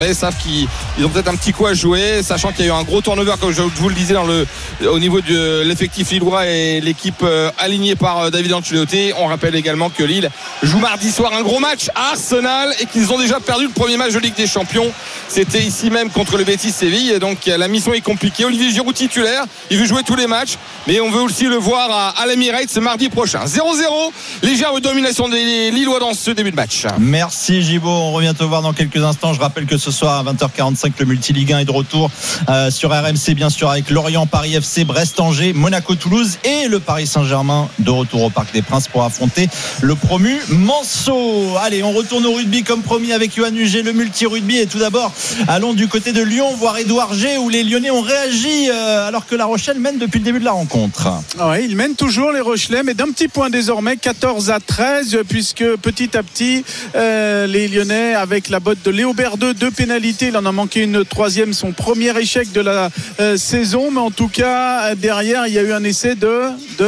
Ils savent qu'ils ont peut-être un petit coup à jouer, sachant qu'il y a eu un gros turnover, comme je vous le disais, au niveau de l'effectif lillois et l'équipe alignée par David Ancelotti. On rappelle également que Lille joue mardi soir un gros match à Arsenal et qu'ils ont déjà perdu le premier match de Ligue des Champions. C'était ici même contre le Betis Séville. Et donc la mission est compliquée. Olivier Giroud titulaire, il veut jouer tous les matchs, mais on veut aussi le voir à l'Emirates mardi prochain. 0-0, légère domination des Lillois dans ce début de match. Merci Gibo, on revient te voir dans quelques instants. Je rappelle que ce soir à 20h45 le Multiligue 1 est de retour sur RMC, bien sûr, avec Lorient, Paris FC, Brest, Angers, Monaco, Toulouse et le Paris Saint-Germain de retour au Parc des Princes pour affronter le promu Manceau. Allez, on retourne au rugby comme promis avec Yoann Huget, le multi-rugby. Et tout d'abord, allons du côté de Lyon voir Édouard G, où les Lyonnais ont réagi alors que La Rochelle mène depuis le début de la rencontre. Oui, ils mènent toujours les Rochelais, mais d'un petit point désormais, 14-13, puisque petit à petit les Lyonnais, avec la botte de Léo Berdeux, 2 pénalités, il en a manqué une troisième, son premier échec de la saison, mais en tout cas derrière il y a eu un essai de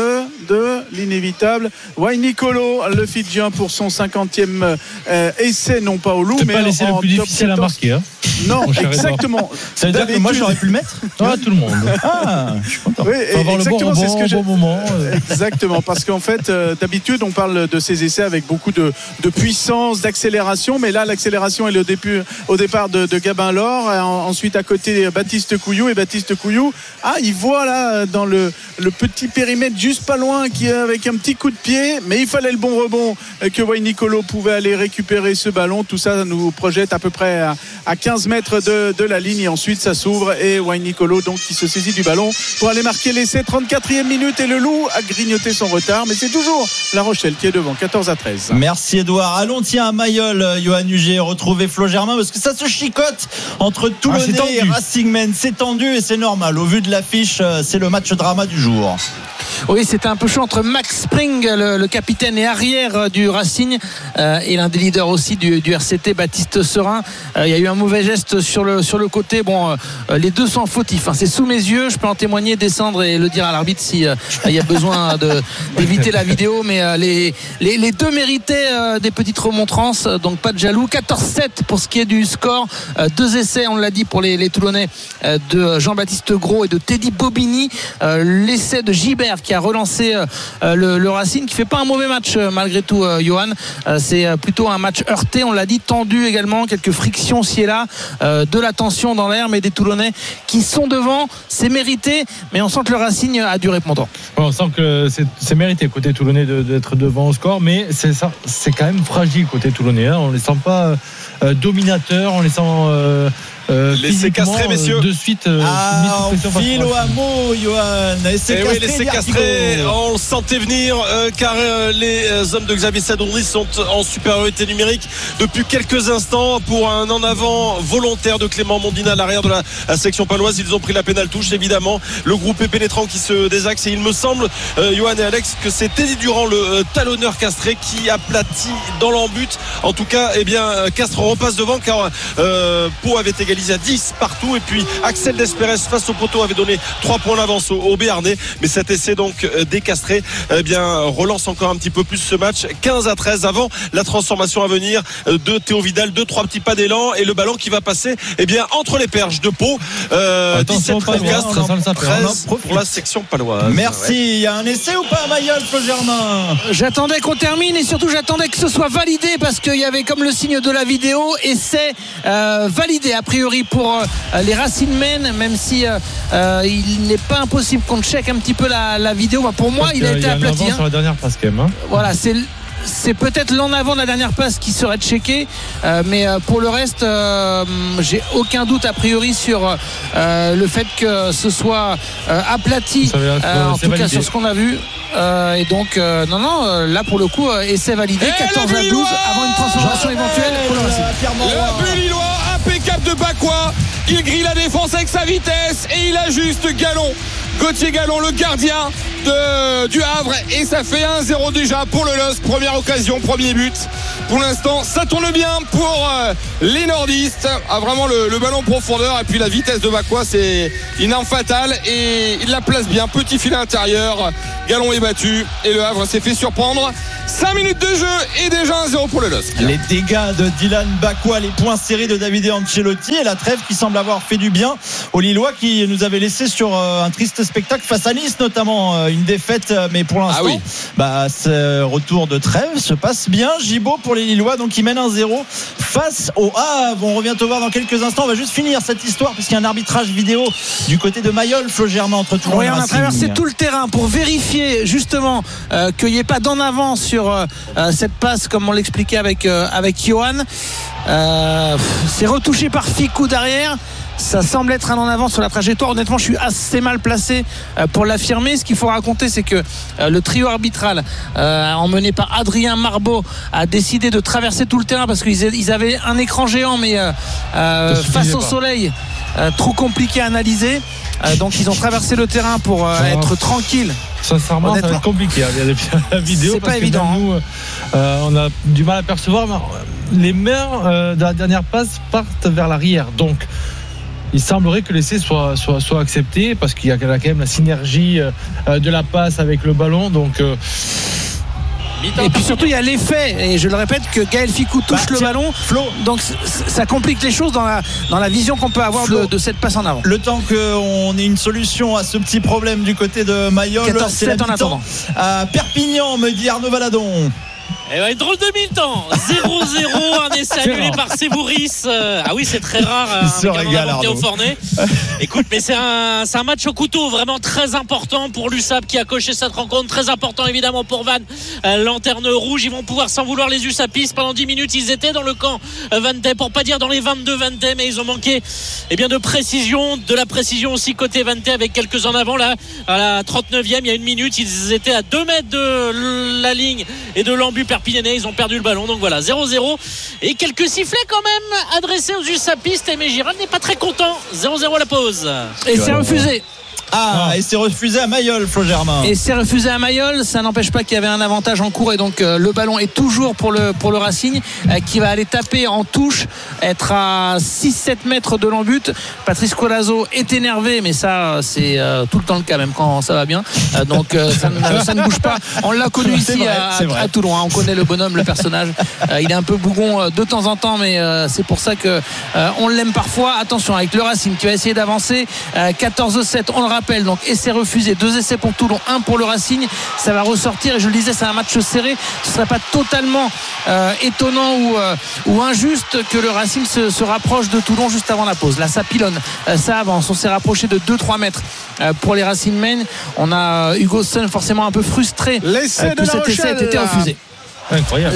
l'inévitable Wayne Nicolo, le Fidjien, pour son 50e essai, non pas au loup, c'est mais pas l'essai le plus difficile 14. À marquer, hein. Non, exactement. Ça veut dire que moi j'aurais pu le mettre. Tout le monde. Je suis content. Oui, exactement, c'est ce que j'ai. Bon moment. Exactement, parce qu'en fait, d'habitude, on parle de ces essais avec beaucoup de puissance, d'accélération, mais là, l'accélération est au départ de Gabin Laure. Ensuite, à côté, Baptiste Couillou. Et Baptiste Couillou, il voit là dans le petit périmètre juste pas loin, qui avec un petit coup de pied, mais il fallait le bon rebond que Wayne Nicolo pouvait aller récupérer ce ballon. Tout ça nous projette à peu près à 15 mètres de la ligne, et ensuite ça s'ouvre et Wayne Nicolo donc qui se saisit du ballon pour aller marquer l'essai. 34e minute et le Loup a grignoté son retard, mais c'est toujours La Rochelle qui est devant, 14-13. Merci Edouard. Allons à Mayol, Yoann Huget, retrouver Flo Germain, parce que ça se chicote entre Toulonnais et Racing Men. C'est tendu et c'est normal au vu de l'affiche. C'est le match drama du jour. Oui, c'était un peu chaud entre Max Spring, le capitaine et arrière du Racing, et l'un des leaders aussi du RCT, Baptiste Serin. Il y a eu un mauvais geste sur le côté. Bon, les deux sont fautifs, c'est sous mes yeux, je peux en témoigner, descendre et le dire à l'arbitre si il y a besoin d'éviter la vidéo, mais les deux méritaient des petites remontrances, donc pas de jaloux. 14-7 pour ce qui est du score. 2 essais, on l'a dit, pour les Toulonnais, de Jean-Baptiste Gros et de Teddy Bobigny. L'essai de Gibert qui a relancé le Racing, qui fait pas un mauvais match malgré tout, Johan. C'est plutôt un match heurté, on l'a dit, tendu également, quelques frictions ci et là, de la tension dans l'air, mais des Toulonnais qui sont devant, c'est mérité, mais on sent que le Racing a dû répondre. On sent que c'est mérité côté Toulonnais d'être devant au score, mais c'est quand même fragile côté Toulonnais, hein. On les sent pas dominateurs, on les sent laissez castrer, messieurs, de suite. On file au hameau, Johan. Laissez castrer, on le sentait venir, car les hommes de Xavier Sadouri sont en supériorité numérique depuis quelques instants pour un en avant volontaire de Clément Mondina à l'arrière de la section paloise. Ils ont pris la pénale touche, évidemment. Le groupe est pénétrant qui se désaxe, et il me semble, Johan et Alex, que c'est Teddy Durand, le talonneur castré, qui aplatit dans l'embut. En tout cas, Castres repasse devant, car Pau avait égalisé à 10 partout, et puis Axel Despérez face au poteau avait donné 3 points d'avance au Béarnais, mais cet essai donc décastré relance encore un petit peu plus ce match. 15-13 avant la transformation à venir de Théo Vidal, 2-3 petits pas d'élan, et le ballon qui va passer entre les perches de Pau. 17 pour Castres, 13 pour la section paloise. Merci. Il y a un essai ou pas à Mayol, Flo Germain? J'attendais qu'on termine, et surtout j'attendais que ce soit validé, parce qu'il y avait comme le signe de la vidéo, essai validé a priori pour les Racing Men, même si il n'est pas impossible qu'on check un petit peu la vidéo. Pour moi, il a été aplati. Sur la dernière passe quand même. Voilà, c'est peut-être l'en avant de la dernière passe qui serait checké, mais pour le reste, j'ai aucun doute a priori sur le fait que ce soit aplati, en tout cas sur ce qu'on a vu. Et donc là pour le coup, essai validé. 14-12 avant une transformation éventuelle pour le Racing. Le but lillois impeccable de Bakwa, il grille la défense avec sa vitesse et il ajuste Gauthier Gallon, le gardien du Havre, et ça fait 1-0 déjà pour le LOSC. Première occasion, premier but pour l'instant ça tourne bien pour les nordistes, a vraiment le ballon en profondeur et puis la vitesse de Vacquois, c'est une arme fatale et il la place bien, petit filet intérieur, Gallon est battu et le Havre s'est fait surprendre. 5 minutes de jeu et déjà 1-0 pour le LOSC. Les dégâts de Dylan Vacquois, les points serrés de Davide Ancelotti et la trêve qui semble avoir fait du bien aux Lillois qui nous avaient laissé sur un triste spectacle face à Nice notamment, une défaite, mais pour l'instant ce retour de trêve se passe bien. Gibaud pour les Lillois, donc ils mènent 1-0 face au Havre. On revient te voir dans quelques instants. On va juste finir cette histoire puisqu'il y a un arbitrage vidéo du côté de Mayol, Flo Germain, entre Toulon et Racing. On a traversé tout le terrain pour vérifier justement qu'il n'y ait pas d'en avant sur cette passe comme on l'expliquait avec Johan. C'est retouché par Ficou derrière. Ça semble être un en avant sur la trajectoire. Honnêtement, je suis assez mal placé pour l'affirmer. Ce qu'il faut raconter, c'est que le trio arbitral emmené par Adrien Marbeau a décidé de traverser tout le terrain parce qu'ils avaient un écran géant mais face au soleil trop compliqué à analyser. Donc ils ont traversé le terrain pour être tranquille. Sincèrement, ça va être compliqué. Il y a la vidéo, c'est parce pas que évident. Nous, on a du mal à percevoir. Mais les mains de la dernière passe partent vers l'arrière. Donc, il semblerait que l'essai soit accepté parce qu'il y a quand même la synergie de la passe avec le ballon. Donc. Et puis surtout il y a l'effet, et je le répète, que Gaël Ficou touche le ballon, donc ça complique les choses dans la vision qu'on peut avoir de cette passe en avant. Le temps qu'on ait une solution à ce petit problème du côté de Mayol, 14-7 en attendant. À Perpignan, me dit Arnaud Valadon. Eh ben, drôle de mi-temps, 0-0, un essai annulé par Sévouris. Ah oui, c'est très rare. Il se régale, Théo Fornet. Écoute, mais c'est un match au couteau, vraiment très important pour l'USAP qui a coché cette rencontre, très important évidemment pour Vannes. Lanterne rouge, ils vont pouvoir s'en vouloir les USAPistes. Pendant 10 minutes, ils étaient dans le camp Vantais, pour pas dire dans les 22 Vantais, mais ils ont manqué de précision, de la précision aussi côté Vantais avec quelques en avant là. À la 39e, il y a une minute, ils étaient à 2 mètres de la ligne et de l'embut perpignanais, ils ont perdu le ballon, donc voilà 0-0 et quelques sifflets quand même adressés aux USAPistes. Et Giral n'est pas très content. 0-0 à la pause et c'est refusé. Et c'est refusé à Mayol, Flo Germain. Et c'est refusé à Mayol. Ça n'empêche pas qu'il y avait un avantage en cours. Et donc le ballon est toujours pour le Racing qui va aller taper en touche, être à 6-7 mètres de l'embut. Patrice Colazo est énervé, mais ça c'est tout le temps le cas, même quand ça va bien. Donc ça ne bouge pas. On l'a connu ici à Toulon. On connaît le bonhomme, le personnage. Il est un peu bougon de temps en temps, mais c'est pour ça que on l'aime parfois. Attention avec le Racing qui va essayer d'avancer. 14-7, on le rappelle. Donc essai refusé, 2 essais pour Toulon, 1 pour le Racing. Ça va ressortir, et je le disais, c'est un match serré. Ce ne serait pas totalement étonnant ou injuste que le Racing se rapproche de Toulon juste avant la pause. Là ça pilonne, ça avance, on s'est rapproché de 2-3 mètres pour les Racing Men. On a Hugo Sun forcément un peu frustré que cet essai ait été refusé. Incroyable.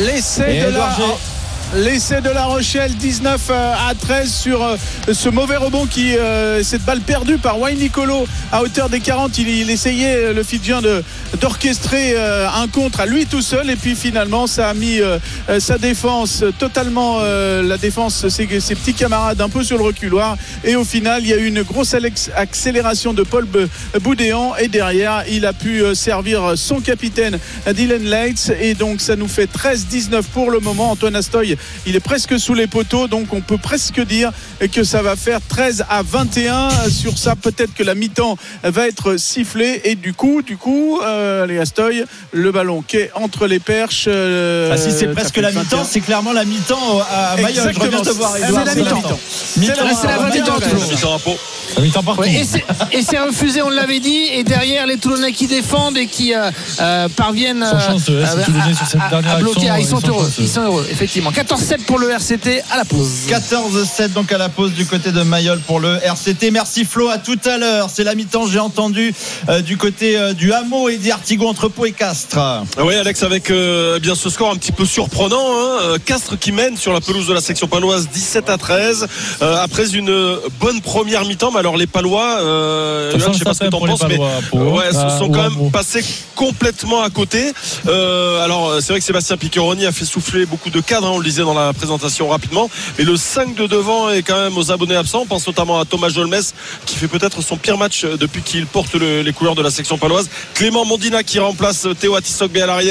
L'essai de La Rochelle, 19-13 sur ce mauvais rebond cette balle perdue par Wayne Nicolo à hauteur des 40. Il essayait, le Fidjien, d'orchestrer un contre à lui tout seul, et puis finalement ça a mis sa défense totalement, la défense, ses petits camarades un peu sur le reculoir, et au final il y a eu une grosse accélération de Paul Boudéan, et derrière il a pu servir son capitaine Dylan Leitz, et donc ça nous fait 13-19 pour le moment. Antoine Astoy, il est presque sous les poteaux, donc on peut presque dire que ça va faire 13-21 sur ça. Peut-être que la mi-temps va être sifflée, et du coup les Astoy, le ballon qui est entre les perches. Si c'est presque la mi-temps, c'est clairement la mi-temps à Mayol. Je reviens te voir, Edouard. C'est la mi-temps. C'est la mi-temps. Et c'est refusé, on l'avait dit, et derrière les Toulonnais qui défendent et qui parviennent à bloquer. Ils sont heureux, effectivement. 14-7 pour le RCT à la pause. 14-7 donc à la pause du côté de Mayol pour le RCT. Merci Flo, à tout à l'heure. C'est la mi-temps, j'ai entendu, du côté du Hameau et d'Artigo entre Pau et Castres. Oui Alex, avec bien ce score un petit peu surprenant, Castres qui mène sur la pelouse de la section paloise 17-13 après une bonne première mi-temps. Mais alors les Palois, je sais pas ce que t'en penses, mais sont quand même passés complètement à côté. Alors c'est vrai que Sébastien Piccheroni a fait souffler beaucoup de cadres, on le disait dans la présentation rapidement, mais le 5 de devant est quand même aux abonnés absents. On pense notamment à Thomas Jolmes qui fait peut-être son pire match depuis qu'il porte les couleurs de la section paloise. Clément Mondina qui remplace Théo Atisogbe à l'arrière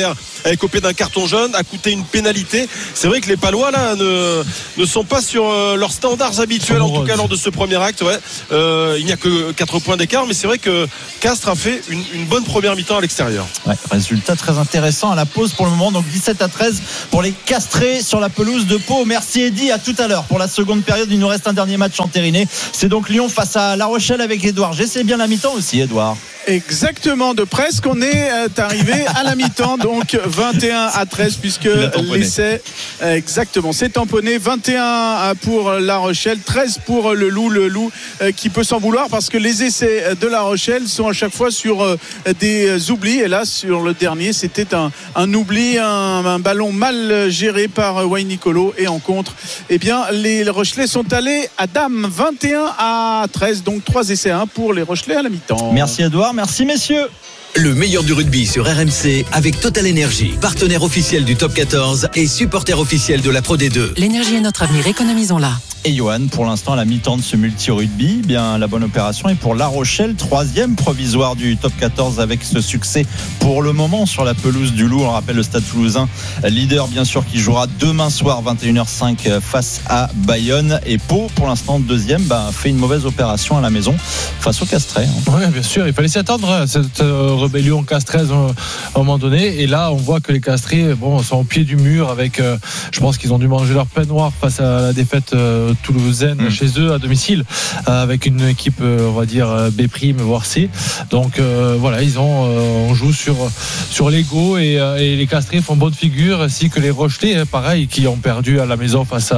a écopé d'un carton jaune, a coûté une pénalité. C'est vrai que les Palois là ne sont pas sur leurs standards habituels, en tout cas lors de ce premier acte. Ouais. Il n'y a que 4 points d'écart, mais c'est vrai que Castres a fait une bonne première mi-temps à l'extérieur. Ouais, résultat très intéressant à la pause pour le moment, donc 17-13 pour les Castrés sur la pelouse de Pau. Merci Eddy, à tout à l'heure pour la seconde période. Il nous reste un dernier match entériné, c'est donc Lyon face à La Rochelle avec Edouard G. C'est bien la mi-temps aussi, Edouard. Exactement, de presque on est arrivé à la mi-temps, donc 21-13 puisque l'essai exactement c'est tamponné. 21 pour La Rochelle, 13 pour le Loup qui peut s'en vouloir parce que les essais de La Rochelle sont à chaque fois sur des oublis, et là sur le dernier c'était un oubli, un ballon mal géré par Wayne Nicolo, et en contre les Rochelais sont allés à dame. 21-13, donc 3 essais 1 pour les Rochelais à la mi-temps. Merci Edouard. Merci messieurs. Le meilleur du rugby sur RMC avec Total Energy, partenaire officiel du Top 14 et supporter officiel de la Pro D2. L'énergie est notre avenir, économisons-la. Et Johan, pour l'instant à la mi-temps de ce multi-rugby, bien la bonne opération est pour La Rochelle, 3e provisoire du Top 14 avec ce succès pour le moment sur la pelouse du Loup. On rappelle le Stade Toulousain, leader bien sûr, qui jouera demain soir 21h05 face à Bayonne. Et Pau, pour l'instant 2e, fait une mauvaise opération à la maison face au Castrés. Oui, bien sûr, il fallait s'y attendre à cette rébellion castraise à un moment donné. Et là, on voit que les Castrés sont au pied du mur avec, je pense qu'ils ont dû manger leur pain noir face à la défaite toulousaine chez eux à domicile, avec une équipe on va dire B', voire C. Donc voilà, on joue sur l'ego, et les Castrés font bonne figure, ainsi que les Rochelais, pareil, qui ont perdu à la maison face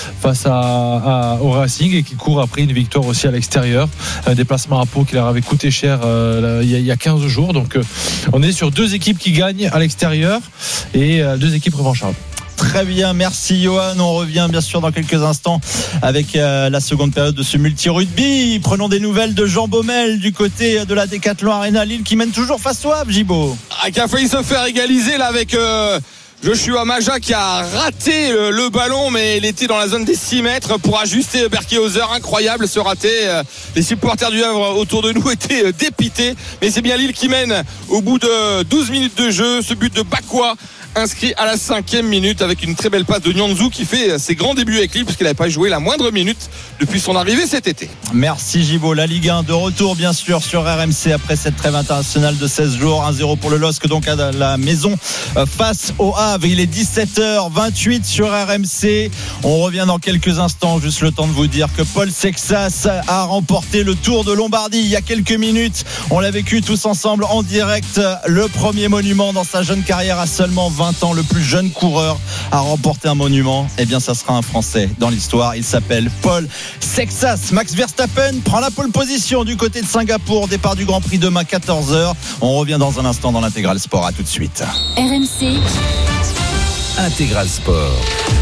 au Racing, et qui courent après une victoire aussi à l'extérieur, un déplacement à Pau qui leur avait coûté cher il y a 15 jours. Donc on est sur 2 équipes qui gagnent à l'extérieur et 2 équipes revanchardes. Très bien, merci Johan. On revient bien sûr dans quelques instants avec la seconde période de ce multi-rugby. Prenons des nouvelles de Jean Baumel du côté de la Décathlon Arena Lille, qui mène toujours face au Havre, Gibo. Qui a failli se faire égaliser là avec Joshua Maja qui a raté le ballon, mais il était dans la zone des 6 mètres pour ajuster Berkehauser. Incroyable ce raté. Les supporters du Havre autour de nous étaient dépités, mais c'est bien Lille qui mène au bout de 12 minutes de jeu. Ce but de Bakwa, inscrit à la 5e minute avec une très belle passe de Nyanzou, qui fait ses grands débuts avec Lille puisqu'il n'avait pas joué la moindre minute depuis son arrivée cet été. Merci Gibo. La Ligue 1 de retour bien sûr sur RMC après cette trêve internationale de 16 jours. 1-0 pour le LOSC donc à la maison face au Havre. Il est 17h28 sur RMC. On revient dans quelques instants. Juste le temps de vous dire que Paul Sexas a remporté le Tour de Lombardie il y a quelques minutes. On l'a vécu tous ensemble en direct. Le premier monument dans sa jeune carrière à seulement 20 ans, le plus jeune coureur à remporter un monument. Eh bien, ça sera un Français dans l'histoire. Il s'appelle Paul Sexas. Max Verstappen prend la pole position du côté de Singapour. Départ du Grand Prix demain 14h. On revient dans un instant dans l'Intégral Sport. À tout de suite. RMC Intégral Sport.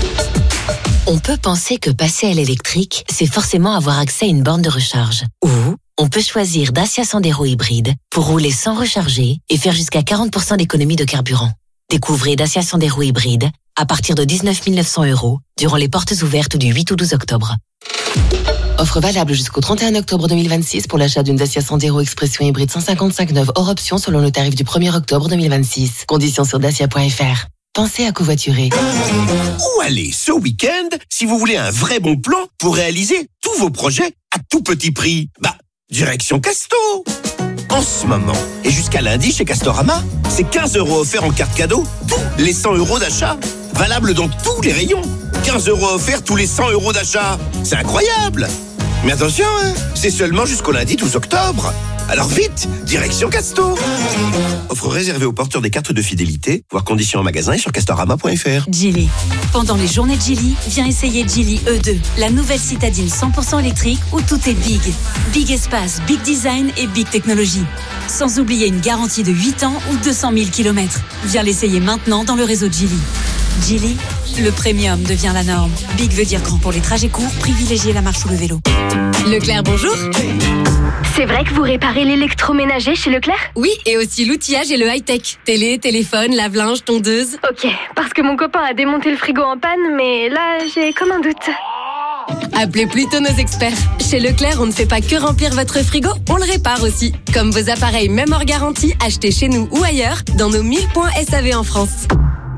On peut penser que passer à l'électrique, c'est forcément avoir accès à une borne de recharge. Ou on peut choisir Dacia Sandero hybride pour rouler sans recharger et faire jusqu'à 40% d'économie de carburant. Découvrez Dacia Sandero hybride à partir de 19 900 € durant les portes ouvertes du 8 au 12 octobre. Offre valable jusqu'au 31 octobre 2026 pour l'achat d'une Dacia Sandero Expression hybride 155 neuve hors option selon le tarif du 1er octobre 2026. Conditions sur dacia.fr. Pensez à covoiturer. Où aller ce week-end si vous voulez un vrai bon plan pour réaliser tous vos projets à tout petit prix? Direction Casto. En ce moment, et jusqu'à lundi chez Castorama, c'est 15 € offerts en carte cadeau, tous les 100 € d'achat. Valable dans tous les rayons. 15 € offerts tous les 100 € d'achat. C'est incroyable. Mais attention, c'est seulement jusqu'au lundi 12 octobre. Alors vite, direction Casto. Offre réservée aux porteurs des cartes de fidélité, voir conditions en magasin et sur castorama.fr. Geely. Pendant les journées de Geely, viens essayer Geely E2, la nouvelle citadine 100% électrique où tout est big. Big espace, big design et big technologie. Sans oublier une garantie de 8 ans ou 200 000 km. Viens l'essayer maintenant dans le réseau de Geely. Geely, le premium devient la norme. Big veut dire grand pour les trajets courts, privilégiez la marche ou le vélo. Leclerc, bonjour. C'est vrai que vous réparez l'électroménager chez Leclerc? Oui, et aussi l'outillage et le high-tech. Télé, téléphone, lave-linge, tondeuse. Ok, parce que mon copain a démonté le frigo en panne, mais là, j'ai comme un doute. Appelez plutôt nos experts. Chez Leclerc, on ne fait pas que remplir votre frigo, on le répare aussi. Comme vos appareils même hors garantie, achetés chez nous ou ailleurs, dans nos 1000 points SAV en France.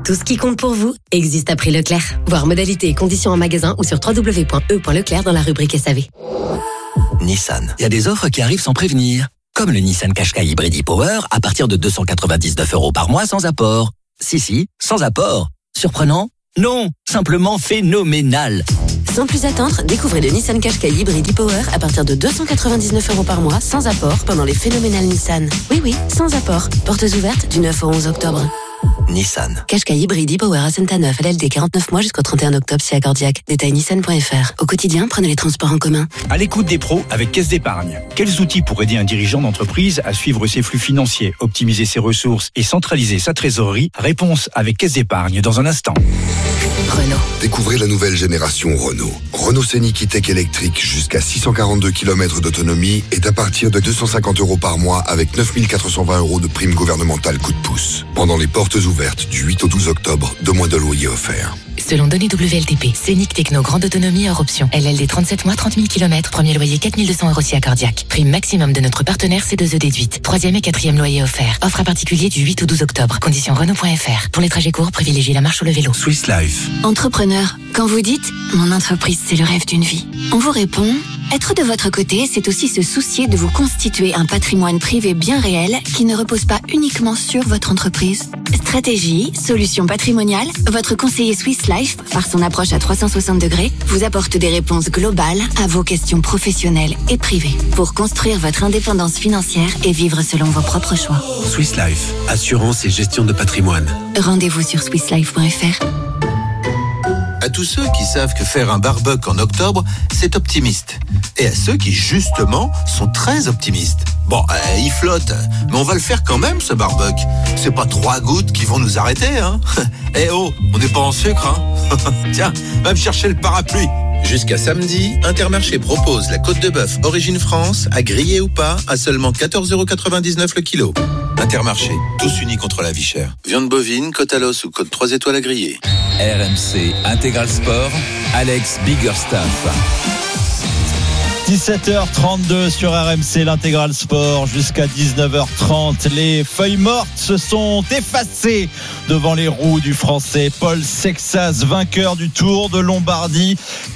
Tout ce qui compte pour vous existe à prix Leclerc. Voir modalités et conditions en magasin ou sur www.e.leclerc dans la rubrique SAV. Nissan. Il y a des offres qui arrivent sans prévenir. Comme le Nissan Qashqai Hybrid e-Power à partir de 299 € par mois sans apport. Si, sans apport. Surprenant ? Non, simplement phénoménal. Sans plus attendre, découvrez le Nissan Qashqai Hybrid e-Power à partir de 299 € par mois sans apport pendant les phénoménales Nissan. Oui, sans apport. Portes ouvertes du 9 au 11 octobre. Nissan. Qashqai Hybrid e-Power à Saint-Neuf, LLD 49 mois jusqu'au 31 octobre chez Accordiac. Détail nissan.fr. Au quotidien, prenez les transports en commun. À l'écoute des pros avec Caisse d'épargne. Quels outils pour aider un dirigeant d'entreprise à suivre ses flux financiers, optimiser ses ressources et centraliser sa trésorerie ? Réponse avec Caisse d'épargne dans un instant. Renault. Découvrez la nouvelle génération Renault. Renault Scénic E-Tech électrique jusqu'à 642 km d'autonomie est à partir de 250 € par mois avec 9 420 € de prime gouvernementale coup de pouce. Pendant les portes ouvertes du 8 au 12 octobre, 2 mois de loyer offerts. Selon données WLTP, Scénic Techno grande autonomie hors option. LLD 37 mois, 30 000 km, premier loyer 4 200 € si Accordiac. Prime maximum de notre partenaire C2E déduite. 3e et 4e loyer offert. Offre à particulier du 8 au 12 octobre. Conditions Renault.fr. Pour les trajets courts, privilégiez la marche ou le vélo. Swiss Life. Entrepreneur, quand vous dites « Mon entreprise, c'est le rêve d'une vie », on vous répond « Être de votre côté, c'est aussi se soucier de vous constituer un patrimoine privé bien réel qui ne repose pas uniquement sur votre entreprise. » Stratégie, solutions patrimoniales, votre conseiller Swiss Life, par son approche à 360 degrés, vous apporte des réponses globales à vos questions professionnelles et privées pour construire votre indépendance financière et vivre selon vos propres choix. Swiss Life, assurance et gestion de patrimoine. Rendez-vous sur swisslife.fr. À tous ceux qui savent que faire un barbecue en octobre, c'est optimiste. Et à ceux qui, justement, sont très optimistes. Bon, il flotte, mais on va le faire quand même, ce barbecue. C'est pas 3 gouttes qui vont nous arrêter, hein. Eh oh, on n'est pas en sucre, hein. Tiens, va me chercher le parapluie. Jusqu'à samedi, Intermarché propose la côte de bœuf Origine France, à griller ou pas, à seulement 14,99 € le kilo. Intermarché, tous unis contre la vie chère. Viande bovine, côte à l'os ou côte 3 étoiles à griller. RMC Intégral Sport, Alex Biggerstaff. 17h32 sur RMC, l'intégral sport jusqu'à 19h30. Les feuilles mortes se sont effacées devant les roues du Français Paul Sexas, vainqueur du Tour de Lombardie,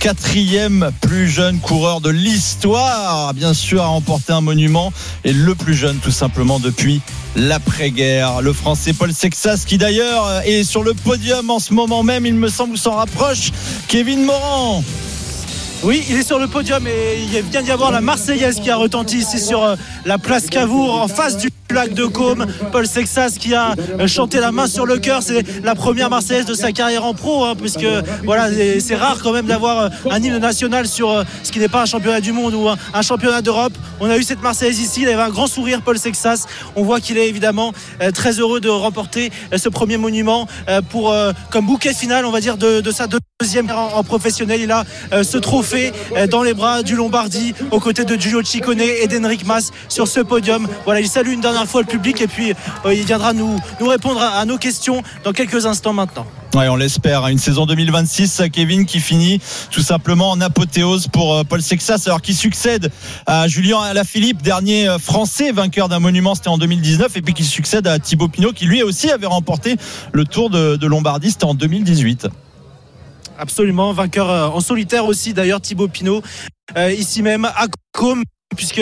4e plus jeune coureur de l'histoire, bien sûr, à remporter un monument, et le plus jeune tout simplement depuis l'après-guerre. Le Français Paul Sexas qui d'ailleurs est sur le podium en ce moment même, il me semble, ou s'en rapproche. Kevin Morand. Oui, il est sur le podium et il vient d'y avoir la Marseillaise qui a retenti ici sur la place Cavour en face du lac de Caume. Paul Sexas qui a chanté la main sur le cœur, c'est la première Marseillaise de sa carrière en pro, hein, puisque voilà, c'est rare quand même d'avoir un hymne national sur ce qui n'est pas un championnat du monde ou un championnat d'Europe. On a eu cette Marseillaise ici, il avait un grand sourire, Paul Sexas. On voit qu'il est évidemment très heureux de remporter ce premier monument pour comme bouquet final, on va dire, de sa deuxième en professionnel. Il a ce trophée dans les bras du Lombardie aux côtés de Giulio Ciccone et d'Enric Mas sur ce podium. Voilà, il salue une dernière fois le public et puis il viendra nous répondre à nos questions dans quelques instants maintenant. Ouais, on l'espère. Une saison 2026, Kevin, qui finit tout simplement en apothéose pour Paul Sexas, alors qui succède à Julien Alaphilippe, dernier Français vainqueur d'un monument, c'était en 2019, et puis qui succède à Thibaut Pinot, qui lui aussi avait remporté le Tour de Lombardie, c'était en 2018. Absolument, vainqueur en solitaire aussi d'ailleurs, Thibaut Pinot, ici même à Caume, puisque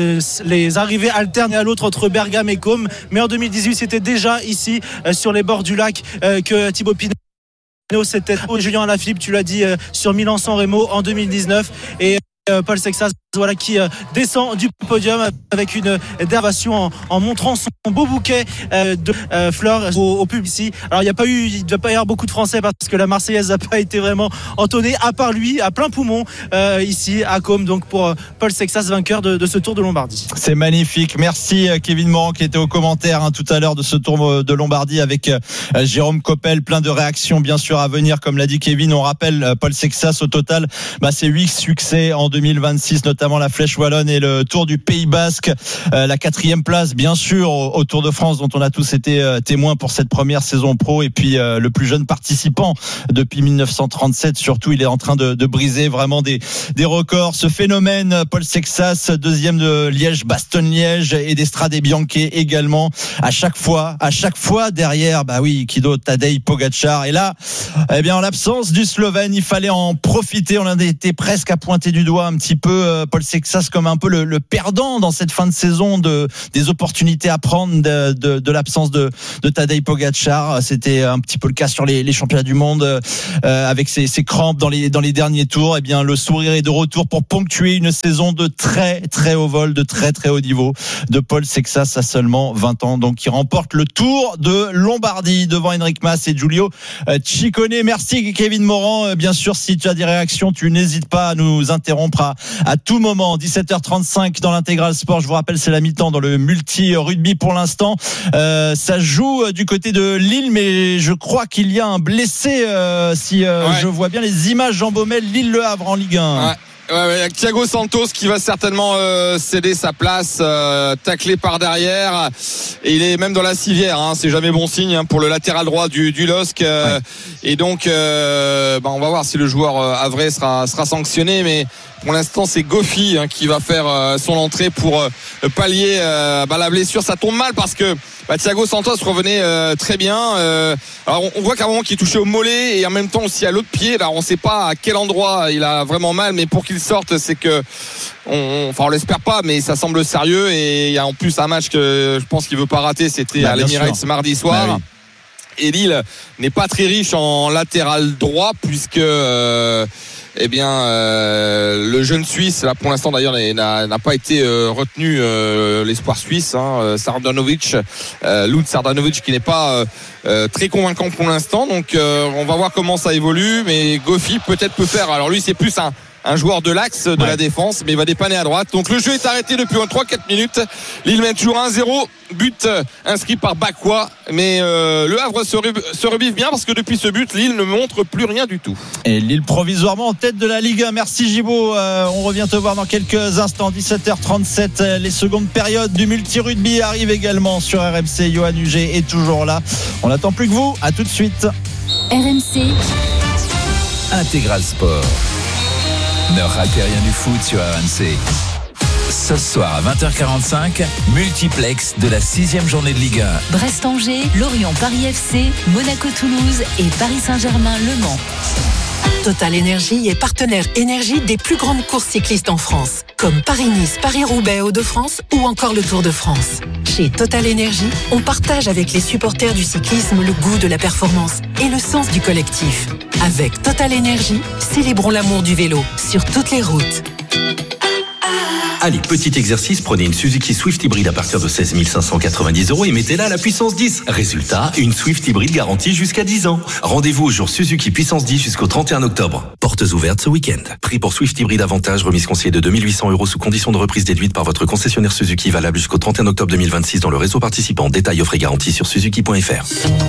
les arrivées alternent à l'autre entre Bergame et Caume, mais en 2018 c'était déjà ici sur les bords du lac que Thibaut Pinot, c'était Julien Alaphilippe, tu l'as dit, sur Milan-San Remo en 2019, et Paul Sexas, voilà, qui descend du podium avec une déravation en montrant son beau bouquet de fleurs au public ici. Alors il ne doit pas y avoir beaucoup de Français parce que la Marseillaise n'a pas été vraiment entonnée, à part lui, à plein poumon ici à Caume, donc pour Paul Sexas, vainqueur de ce Tour de Lombardie. C'est magnifique. Merci Kevin Morand qui était aux commentaires tout à l'heure de ce Tour de Lombardie avec Jérôme Coppel. Plein de réactions bien sûr à venir, comme l'a dit Kevin. On rappelle Paul Sexas, au total c'est 8 succès en 2026, notamment notamment la Flèche Wallonne et le Tour du Pays Basque. La 4e place, bien sûr, au Tour de France, dont on a tous été témoins pour cette première saison pro. Et puis le plus jeune participant depuis 1937, surtout, il est en train de briser vraiment des records. Ce phénomène, Paul Sexas, 2e de Liège-Bastogne-Liège et d'Estrade Bianche également. À chaque fois derrière, Kido, Tadej Pogačar. Et là, en l'absence du Slovène, il fallait en profiter. On en était presque à pointer du doigt un petit peu Paul Sexas comme un peu le perdant dans cette fin de saison des opportunités à prendre de l'absence de Tadej Pogačar. C'était un petit peu le cas sur les championnats du monde avec ses crampes dans les derniers tours. Le sourire est de retour pour ponctuer une saison de très très haut vol, de très très haut niveau de Paul Sexas à seulement 20 ans, donc qui remporte le Tour de Lombardie devant Enric Mas et Giulio Ciccone. Merci Kevin Morand. Bien sûr, si tu as des réactions, tu n'hésites pas à nous interrompre à tout moment. 17h35 dans l'intégral sport. Je vous rappelle, c'est la mi-temps dans le multi-rugby pour l'instant. Ça joue du côté de Lille, mais je crois qu'il y a un blessé. Je vois bien les images, Jean Baumel, Lille-Le Havre en Ligue 1. Ouais, Thiago Santos qui va certainement céder sa place, taclé par derrière, et il est même dans la civière, c'est jamais bon signe pour le latéral droit du LOSC. Et donc on va voir si le joueur havrais sera sanctionné, mais pour l'instant c'est Goffy qui va faire son entrée pour pallier la blessure. Ça tombe mal parce que Thiago Santos revenait très bien. Alors on voit qu'à un moment qu'il est touché au mollet et en même temps aussi à l'autre pied. Là on ne sait pas à quel endroit il a vraiment mal, mais pour qu'il sorte, c'est que on l'espère pas, mais ça semble sérieux. Et il y a en plus un match que je pense qu'il veut pas rater, c'était à l'Emirates mardi soir. Oui. Et Lille n'est pas très riche en latéral droit puisque le jeune Suisse, là pour l'instant d'ailleurs n'a pas été retenu, l'espoir suisse, Sardanovic, Lud Sardanovic, qui n'est pas très convaincant pour l'instant. Donc on va voir comment ça évolue, mais Goffy peut-être peut faire. Alors lui c'est plus un joueur de l'axe de la défense, mais il va dépanner à droite. Donc le jeu est arrêté depuis 3-4 minutes. Lille mène toujours 1-0, but inscrit par Bakwa, mais le Havre se rebiffe bien parce que depuis ce but, Lille ne montre plus rien du tout. Et Lille provisoirement en tête de la Ligue 1. Merci Gibaud, on revient te voir dans quelques instants. 17h37, les secondes périodes du multi-rugby arrivent également sur RMC. Johan Huget est toujours là, on n'attend plus que vous, à tout de suite. RMC Intégral Sport. Ne ratez rien du foot sur RMC. Ce soir à 20h45, multiplex de la 6e journée de Ligue 1. Brest-Angers, Lorient-Paris FC, Monaco-Toulouse et Paris Saint-Germain-Le Mans. Total Énergie est partenaire énergie des plus grandes courses cyclistes en France, comme Paris-Nice, Paris-Roubaix, Hauts-de-France ou encore le Tour de France. Chez Total Énergie, on partage avec les supporters du cyclisme le goût de la performance et le sens du collectif. Avec Total Énergie, célébrons l'amour du vélo sur toutes les routes. Allez, petit exercice, prenez une Suzuki Swift hybride à partir de 16 590 € et mettez-la à la puissance 10. Résultat, une Swift hybride garantie jusqu'à 10 ans. Rendez-vous au jour Suzuki puissance 10 jusqu'au 31 octobre. Portes ouvertes ce week-end. Prix pour Swift hybride avantage, remise conseillée de 2 800 € sous condition de reprise déduite par votre concessionnaire Suzuki, valable jusqu'au 31 octobre 2026 dans le réseau participant. Détails, offres et garanties sur suzuki.fr.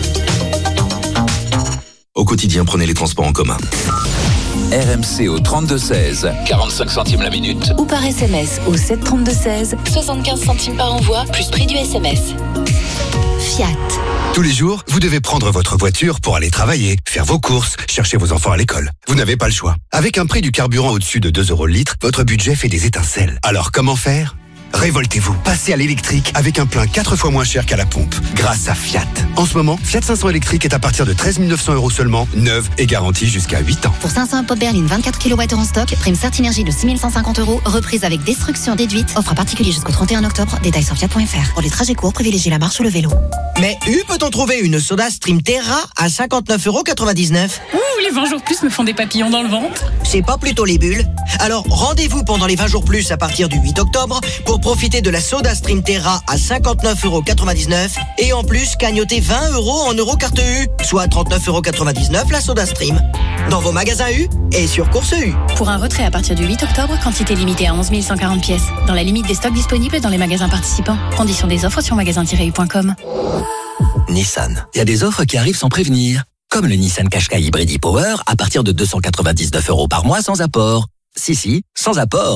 Au quotidien, prenez les transports en commun. RMC au 32-16, 45 centimes la minute. Ou par SMS au 732-16, 75 centimes par envoi, plus prix du SMS. Fiat. Tous les jours, vous devez prendre votre voiture pour aller travailler, faire vos courses, chercher vos enfants à l'école. Vous n'avez pas le choix. Avec un prix du carburant au-dessus de 2 € le litre, votre budget fait des étincelles. Alors comment faire ? Révoltez-vous, passez à l'électrique avec un plein 4 fois moins cher qu'à la pompe, grâce à Fiat. En ce moment, Fiat 500 électrique est à partir de 13 900 € seulement, neuve et garantie jusqu'à 8 ans. Pour 500 pop berline 24 kWh en stock, prime Certinergie de 6 150 €, reprise avec destruction déduite, offre à particulier jusqu'au 31 octobre, détails sur fiat.fr. Pour les trajets courts, privilégiez la marche ou le vélo. Mais peut-on trouver une Soda Stream Terra à 59,99 €? Ouh, les 20 jours plus me font des papillons dans le ventre. C'est pas plutôt les bulles? Alors rendez-vous pendant les 20 jours plus à partir du 8 octobre pour profiter de la Soda Stream Terra à 59,99 € et en plus cagnoter 20 € en Eurocarte U, soit 39,99 € la Soda Stream. Dans vos magasins U et sur Course U. Pour un retrait à partir du 8 octobre, quantité limitée à 11 140 pièces. Dans la limite des stocks disponibles dans les magasins participants. Conditions des offres sur magasin-u.com. Nissan. Il y a des offres qui arrivent sans prévenir. Comme le Nissan Qashqai Hybrid e-Power à partir de 299 € par mois sans apport. Si, sans apport.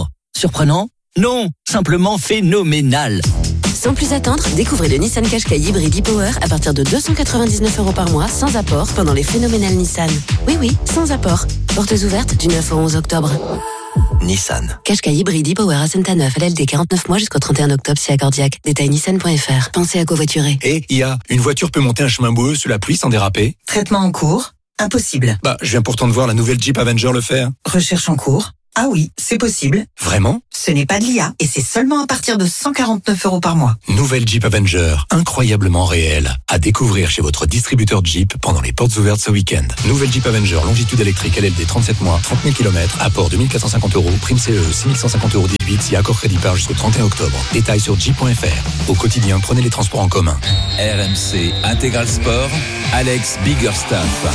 Surprenant ? Non, simplement phénoménal. Sans plus attendre, découvrez le Nissan Qashqai hybride e-Power à partir de 299 € par mois, sans apport, pendant les phénoménales Nissan. Oui, sans apport. Portes ouvertes du 9 au 11 octobre. Nissan. Qashqai hybride e-Power à Saint-Neuf, LLD 49 mois jusqu'au 31 octobre, si accordiaque. Détail nissan.fr. Pensez à covoiturer. Et une voiture peut monter un chemin boueux sous la pluie sans déraper? Traitement en cours? Impossible. Je viens pourtant de voir la nouvelle Jeep Avenger le faire. Recherche en cours? Ah oui, c'est possible. Vraiment? Ce n'est pas de l'IA et c'est seulement à partir de 149 € par mois. Nouvelle Jeep Avenger, incroyablement réelle. À découvrir chez votre distributeur Jeep pendant les portes ouvertes ce week-end. Nouvelle Jeep Avenger, longitude électrique LLD 37 mois, 30 000 km, apport de 1450 €, prime CE 6150 € déduite si accord crédit par jusqu'au 31 octobre. Détails sur jeep.fr. Au quotidien, prenez les transports en commun. RMC Intégral Sport, Alex Biggerstaff.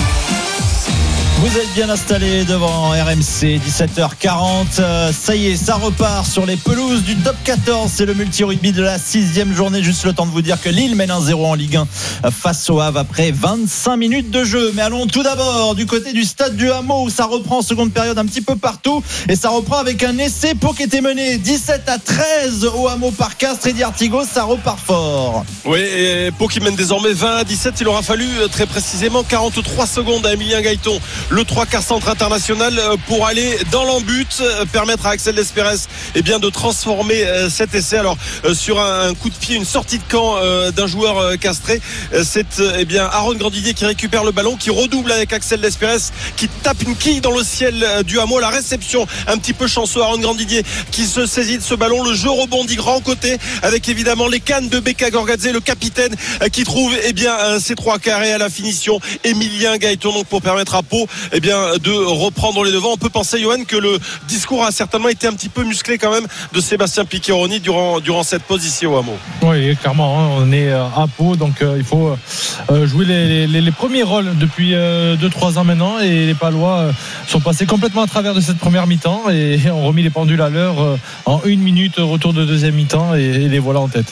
Vous êtes bien installés devant RMC, 17h40. Ça y est, ça repart sur les pelouses du top 14. C'est le multi-rugby de la 6e journée. Juste le temps de vous dire que Lille mène 1-0 en Ligue 1 face au Havre après 25 minutes de jeu. Mais allons tout d'abord du côté du stade du Hameau où ça reprend en seconde période un petit peu partout. Et ça reprend avec un essai. Pau qui était mené 17-13 au Hameau par Castres. Eddy Artigot, ça repart fort. Oui, et Pau qui mène désormais 20-17. Il aura fallu très précisément 43 secondes à Emilien Gaëton, le 3/4 centre international, pour aller dans l'embut, permettre à Axel Lespérez de transformer cet essai. Alors sur un coup de pied, une sortie de camp d'un joueur castré, c'est Aaron Grandidier qui récupère le ballon, qui redouble avec Axel Lespérez, qui tape une quille dans le ciel du Hameau. La réception un petit peu chanceux, Aaron Grandidier qui se saisit de ce ballon. Le jeu rebondit grand côté avec évidemment les cannes de Beka Gorgadze, le capitaine, qui trouve ces 3 carrés à la finition. Emilien Gaëton donc pour permettre à Pau de reprendre les devants. On peut penser, Johan, que le discours a certainement été un petit peu musclé quand même de Sébastien Piccheroni durant cette pause ici au Hameau. Oui, clairement, on est à Pau, donc il faut jouer les premiers rôles depuis 2-3 ans maintenant, et les Palois sont passés complètement à travers de cette première mi-temps et ont remis les pendules à l'heure en 1 minute, retour de deuxième mi-temps, et les voilà en tête.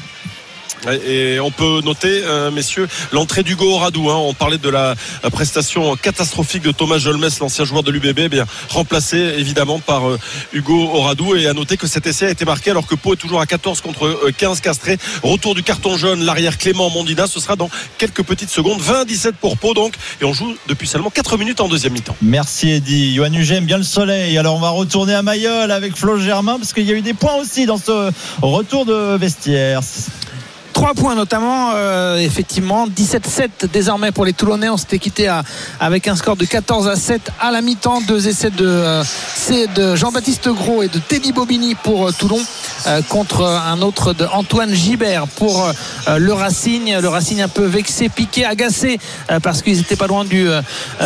Et on peut noter, messieurs, l'entrée d'Hugo Oradou. On parlait de la prestation catastrophique de Thomas Jolmes, l'ancien joueur de l'UBB, remplacé évidemment par Hugo Oradou. Et à noter que cet essai a été marqué alors que Pau est toujours à 14 contre 15 castrés. Retour du carton jaune, l'arrière Clément Mondina. Ce sera dans quelques petites secondes. 20-17 pour Pau donc. Et on joue depuis seulement 4 minutes en deuxième mi-temps. Merci Eddy. Yoann Huget aime bien le soleil. Alors on va retourner à Mayol avec Flo Germain, parce qu'il y a eu des points aussi dans ce retour de vestiaire. 3 points notamment, effectivement 17-7 désormais pour les Toulonnais. On s'était quitté avec un score de 14-7 à la mi-temps. 2 essais de Jean-Baptiste Gros et de Teddy Bobigny pour Toulon, contre un autre de Antoine Gibert pour le Racing un peu vexé, piqué, agacé, parce qu'ils n'étaient pas loin de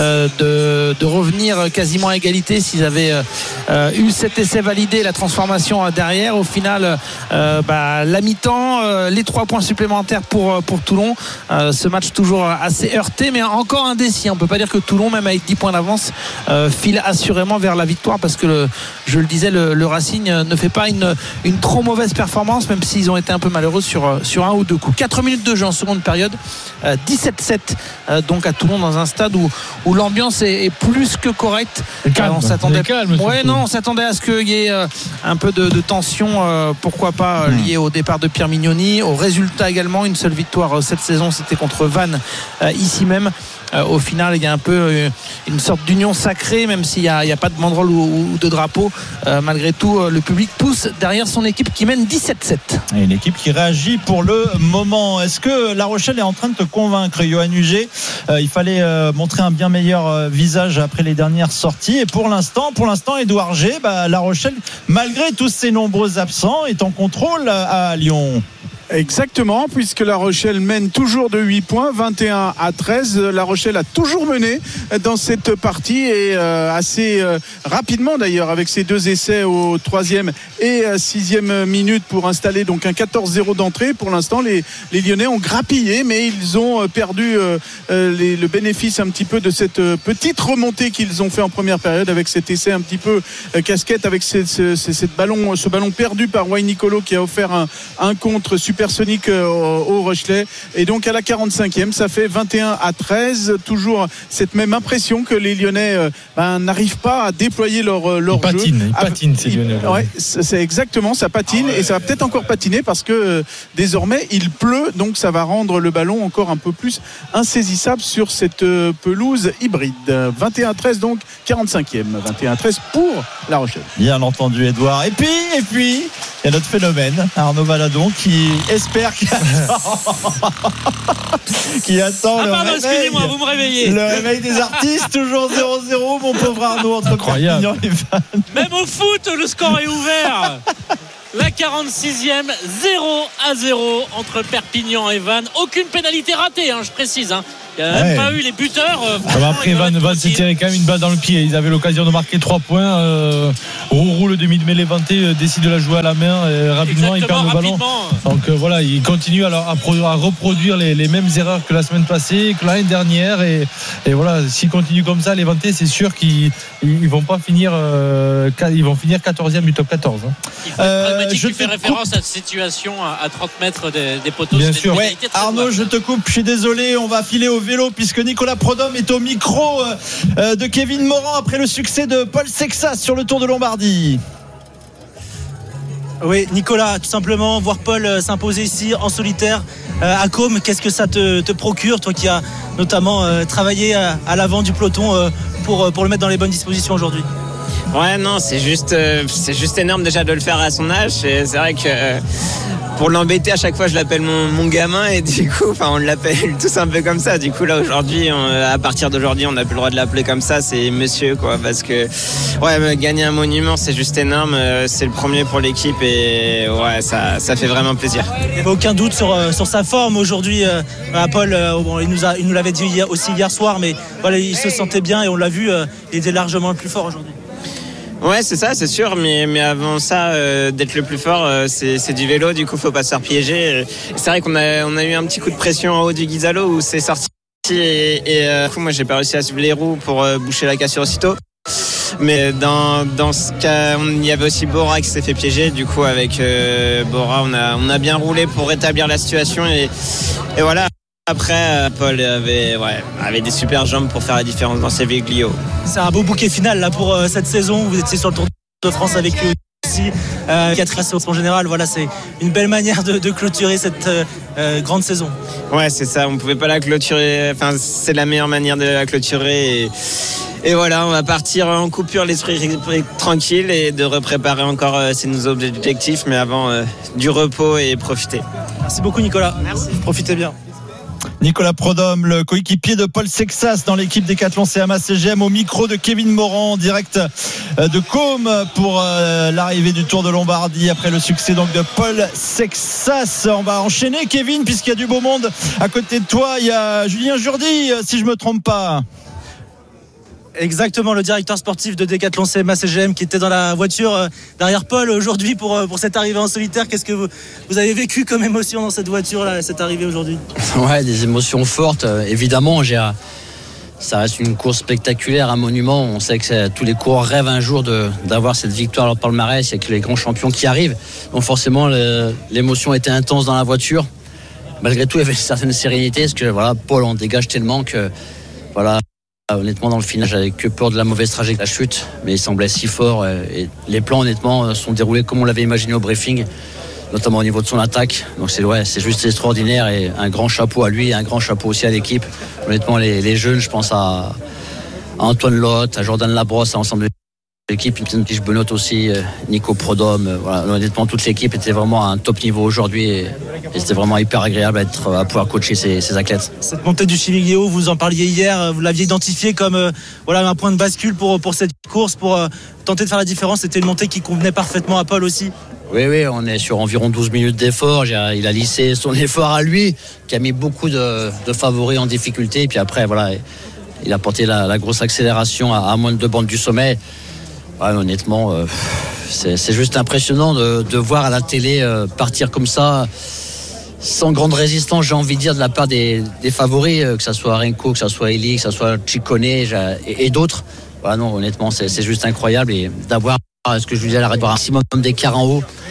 revenir quasiment à égalité s'ils avaient eu cet essai validé, la transformation derrière. Au final, la mi-temps, les 3 points supplémentaires pour Toulon. Ce match toujours assez heurté, mais encore indécis. On ne peut pas dire que Toulon, même avec 10 points d'avance, file assurément vers la victoire, parce que je le disais, le Racing ne fait pas une trop mauvaise performance, même s'ils ont été un peu malheureux sur 1 ou 2 coups. 4 minutes de jeu en seconde période, 17-7 donc à Toulon, dans un stade où l'ambiance est plus que correcte. On s'attendait on s'attendait à ce qu'il y ait un peu de tension, pourquoi pas lié au départ de Pierre Mignoni, au résultat également. Une seule victoire cette saison, c'était contre Vannes, ici même. Au final, il y a un peu une sorte d'union sacrée, même s'il n'y a pas de banderole ou de drapeau. Malgré tout, le public pousse derrière son équipe qui mène 17-7. Et une équipe qui réagit pour le moment. Est-ce que La Rochelle est en train de te convaincre, Yoann Huget? Il fallait montrer un bien meilleur visage après les dernières sorties. Et pour l'instant, Édouard G, La Rochelle, malgré tous ses nombreux absents, est en contrôle à Lyon. Exactement, puisque La Rochelle mène toujours de 8 points, 21-13. La Rochelle a toujours mené dans cette partie, et assez rapidement d'ailleurs, avec ses 2 essais au 3e et 6e minute pour installer donc un 14-0 d'entrée. Pour l'instant, les Lyonnais ont grappillé, mais ils ont perdu le bénéfice un petit peu de cette petite remontée qu'ils ont fait en première période, avec cet essai un petit peu casquette, avec ce ballon perdu par Wayne Nicolo, qui a offert un contre super supersonique au Rochelet. Et donc à la 45e, ça fait 21-13. Toujours cette même impression que les Lyonnais n'arrivent pas à déployer leur jeu. Ils patinent ces Lyonnais. Ouais, c'est exactement, ça patine et ça va peut-être encore patiner parce que désormais il pleut, donc ça va rendre le ballon encore un peu plus insaisissable sur cette pelouse hybride. 21-13 donc 45e, 21-13 pour La Rochelle. Bien entendu Edouard. Et puis il y a notre phénomène Arnaud Valadon qui espère qui attend le réveil. Excusez-moi, vous me réveillez. Le réveil des artistes, toujours 0-0, mon pauvre Arnaud, entre Perpignan et Vannes. Même au foot, le score est ouvert. La 46e, 0-0 entre Perpignan et Vannes. Aucune pénalité ratée, je précise. Il n'y a même pas eu les buteurs. Après, Vannes s'est tiré quand même une balle dans le pied. Ils avaient l'occasion de marquer 3 points. Rourou, le demi de mêlée vanté, décide de la jouer à la main. Et rapidement, il perd le ballon. Donc voilà, il continue à reproduire les mêmes erreurs que la semaine passée, que l'année dernière. Et voilà, s'il continue comme ça, les vantés, c'est sûr qu'ils vont pas finir. Ils vont finir 14e du top 14. Je fais référence à cette situation à 30 mètres des poteaux. Bien sûr. Arnaud, je te coupe, je suis désolé. On va filer au vélo puisque Nicolas Prodhomme est au micro de Kevin Morand après le succès de Paul Sexas sur le Tour de Lombardie. Oui, Nicolas, tout simplement, voir Paul s'imposer ici en solitaire à Côme, qu'est-ce que ça te procure, toi qui as notamment travaillé à l'avant du peloton pour le mettre dans les bonnes dispositions aujourd'hui? Ouais, non, c'est juste énorme déjà de le faire à son âge. Et c'est vrai que pour l'embêter, à chaque fois, je l'appelle mon gamin et du coup, on l'appelle tous un peu comme ça. Du coup, là, aujourd'hui, à partir d'aujourd'hui, on n'a plus le droit de l'appeler comme ça. C'est monsieur, quoi, parce que gagner un monument, c'est juste énorme. C'est le premier pour l'équipe et ouais, ça fait vraiment plaisir. Il n'y avait aucun doute sur sa forme aujourd'hui. Paul, il nous l'avait dit aussi hier soir, mais voilà, il se sentait bien et on l'a vu, il était largement le plus fort aujourd'hui. Ouais, c'est ça, c'est sûr, mais avant ça, d'être le plus fort, c'est du vélo, du coup, faut pas se faire piéger. C'est vrai qu'on a eu un petit coup de pression en haut du Guisalo où c'est sorti et du coup, moi, j'ai pas réussi à suivre les roues pour boucher la cassure aussitôt. Mais dans ce cas, il y avait aussi Bora qui s'est fait piéger. Du coup, avec Bora, on a bien roulé pour rétablir la situation et voilà. Après, Paul avait des super jambes pour faire la différence dans ses Viglio. C'est un beau bouquet final là pour cette saison. Vous étiez sur le Tour de France avec lui aussi. 4 races en général. Voilà, c'est une belle manière de clôturer cette grande saison. Ouais, c'est ça. On ne pouvait pas la clôturer. Enfin, c'est la meilleure manière de la clôturer. Et voilà, on va partir en coupure, l'esprit tranquille et de repréparer encore ces nouveaux objectifs. Mais avant, du repos et profiter. Merci beaucoup, Nicolas. Merci. Profitez bien. Nicolas Prodhomme, le coéquipier de Paul Sexas dans l'équipe Décathlon CMA CGM, au micro de Kevin Morand, en direct de Côme pour l'arrivée du Tour de Lombardie après le succès donc de Paul Sexas. On va enchaîner, Kevin, puisqu'il y a du beau monde à côté de toi. Il y a Julien Jourdi, si je me trompe pas. Exactement, le directeur sportif de Décathlon CMA CGM qui était dans la voiture derrière Paul aujourd'hui pour cette arrivée en solitaire. Qu'est-ce que vous avez vécu comme émotion dans cette voiture là, cette arrivée aujourd'hui? Ouais, des émotions fortes, évidemment. Ça reste une course spectaculaire, un monument. On sait que tous les coureurs rêvent un jour d'avoir cette victoire à leur palmarès. Il y a que les grands champions qui arrivent. Donc forcément, l'émotion était intense dans la voiture. Malgré tout, il y avait une certaine sérénité parce que voilà, Paul en dégage tellement que voilà. Honnêtement, dans le final, j'avais que peur de la mauvaise trajectoire de la chute, mais il semblait si fort. Et les plans, honnêtement, sont déroulés comme on l'avait imaginé au briefing, notamment au niveau de son attaque. Donc c'est juste extraordinaire et un grand chapeau à lui et un grand chapeau aussi à l'équipe. Honnêtement, les jeunes, je pense à Antoine Lotte, à Jordan Labrosse, à l'ensemble de l'équipe, une petite Benoît aussi, Nico Prodhomme. Voilà. Honnêtement, toute l'équipe était vraiment à un top niveau aujourd'hui et c'était vraiment hyper agréable à pouvoir coacher ces athlètes. Cette montée du Chiviglio, vous en parliez hier, vous l'aviez identifié comme un point de bascule pour cette course, pour tenter de faire la différence. C'était une montée qui convenait parfaitement à Paul aussi. Oui, on est sur environ 12 minutes d'effort. Il a lissé son effort à lui, qui a mis beaucoup de favoris en difficulté. Et puis après, voilà, il a porté la grosse accélération à moins de 2 bandes du sommet. Ouais, honnêtement, c'est juste impressionnant de voir à la télé partir comme ça, sans grande résistance, j'ai envie de dire, de la part des favoris, que ce soit Renko, que ce soit Eli, que ce soit Ciccone et d'autres. Voilà, non, honnêtement, c'est juste incroyable. Et d'avoir, ce que je vous disais, un maximum d'écart en haut,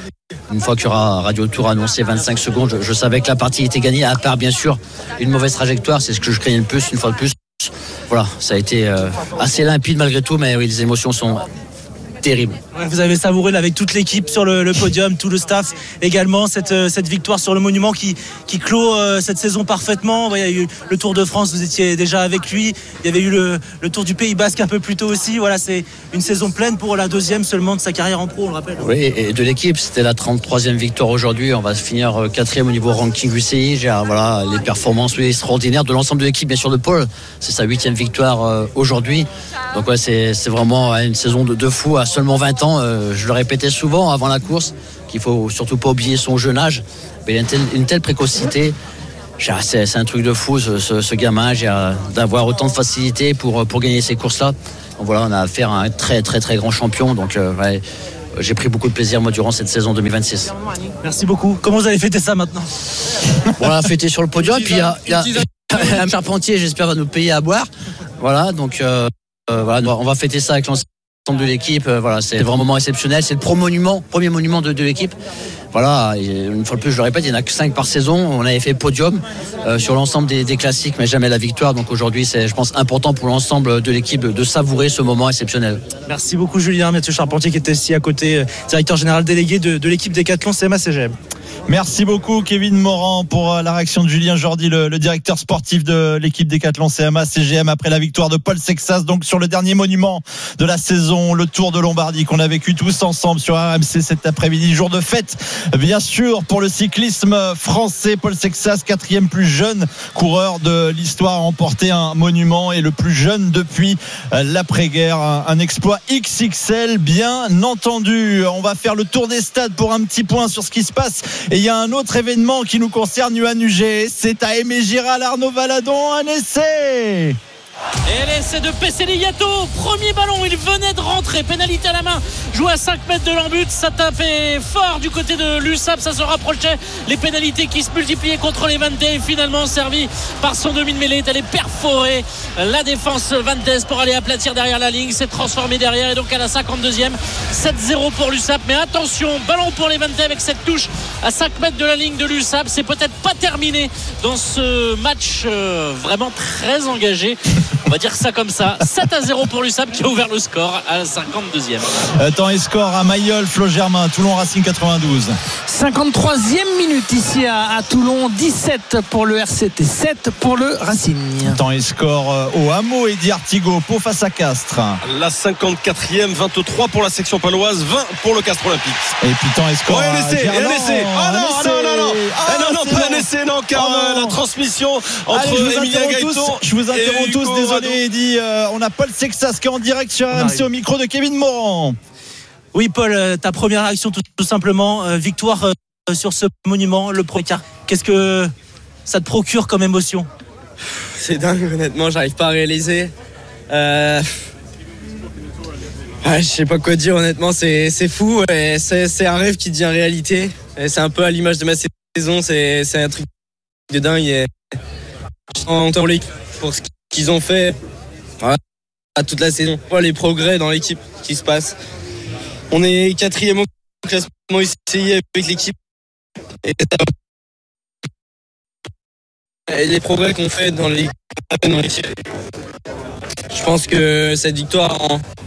une fois qu'il y aura Radio Tour annoncé 25 secondes, je savais que la partie était gagnée, à part bien sûr une mauvaise trajectoire, c'est ce que je craignais le plus, une fois de plus. Voilà, ça a été assez limpide malgré tout, mais oui, les émotions sont terribles. Vous avez savouré là, avec toute l'équipe sur le podium, tout le staff également, cette victoire sur le monument qui clôt cette saison parfaitement. Il y a eu le Tour de France, vous étiez déjà avec lui. Il y avait eu le Tour du Pays Basque un peu plus tôt aussi. Voilà, c'est une saison pleine pour la deuxième seulement de sa carrière en pro, on le rappelle. Oui, et de l'équipe, c'était la 33e victoire aujourd'hui. On va finir 4e au niveau ranking UCI. Voilà, les performances extraordinaires de l'ensemble de l'équipe, bien sûr de Paul. C'est sa 8e victoire aujourd'hui. Donc ouais, c'est vraiment une saison de fou à seulement 20 ans. Je le répétais souvent avant la course qu'il faut surtout pas oublier son jeune âge, mais il a une telle précocité. C'est un truc de fou ce gamin, d'avoir autant de facilité pour gagner ces courses-là. Donc voilà, on a affaire à un très très très grand champion. Donc ouais, j'ai pris beaucoup de plaisir moi durant cette saison 2026. Merci beaucoup. Comment vous allez fêter ça maintenant? On a fêté sur le podium, puis il y a un Charpentier, j'espère, va nous payer à boire. Voilà, donc voilà, on va fêter ça avec l'ensemble de l'équipe. Voilà, c'est vraiment un moment exceptionnel. C'est le premier monument de l'équipe. Voilà, et une fois de plus, je le répète, il n'y en a que 5 par saison. On avait fait podium sur l'ensemble des classiques, mais jamais la victoire. Donc aujourd'hui, c'est, je pense, important pour l'ensemble de l'équipe de savourer ce moment exceptionnel. Merci beaucoup, Julien. Mathieu Charpentier qui était ici à côté, directeur général délégué de l'équipe Décathlon CMA-CGM. Merci beaucoup Kevin Morand pour la réaction de Julien Jordi, le directeur sportif de l'équipe Décathlon CMA-CGM après la victoire de Paul Sexas, donc sur le dernier monument de la saison, le Tour de Lombardie qu'on a vécu tous ensemble sur RMC cet après-midi, jour de fête bien sûr pour le cyclisme français. Paul Sexas, 4e plus jeune coureur de l'histoire, a remporté un monument et le plus jeune depuis l'après-guerre, un exploit XXL bien entendu. On va faire le tour des stades pour un petit point sur ce qui se passe. Et il y a un autre événement qui nous concerne, Yoann Huget. C'est à Aimé-Giral, Arnaud Valadon, un essai. Et l'essai de Pesceliato, premier ballon, il venait de rentrer, pénalité à la main, joué à 5 mètres de l'embut, ça tapait fort du côté de l'USAP, ça se rapprochait, les pénalités qui se multipliaient contre les Vantes, finalement servi par son demi de mêlée, est allé perforer la défense Vantes pour aller aplatir derrière la ligne, s'est transformé derrière et donc à la 52e, 7-0 pour l'USAP, mais attention, ballon pour les Vantes avec cette touche à 5 mètres de la ligne de l'USAP, c'est peut-être pas terminé dans ce match vraiment très engagé. On va dire ça comme ça. 7-0 pour l'USAP qui a ouvert le score à la 52e. Temps et score à Mayol, Flo Germain, Toulon Racing 92. 53e minute ici à Toulon, 17 pour le RCT, 7 pour le Racing. Temps et score au Hameau, Eddy Artigot, Pau face à Castres. La 54e, 23 pour la section paloise, 20 pour le Castres Olympique. Et puis temps et score. Ouais, un essai. Ah non, pas un essai, non, car la transmission entre Emilien Gaëton. Je vous interromps tous, désolé Eddy. On a Paul Sexas qui est en direct sur RMC au micro de Kevin Morand. Oui, Paul, ta première réaction tout simplement, victoire sur ce monument, le premier quart. Qu'est-ce que ça te procure comme émotion? C'est dingue, honnêtement, j'arrive pas à réaliser. Je sais pas quoi dire, honnêtement, c'est fou. Et c'est un rêve qui devient réalité. Et c'est un peu à l'image de ma saison, c'est un truc de dingue. Et je sens pour ce qu'ils ont fait à toute la saison. Les progrès dans l'équipe qui se passent. On est 4e au classement UCI avec l'équipe. Et les progrès qu'on fait dans l'équipe. Je pense que cette victoire,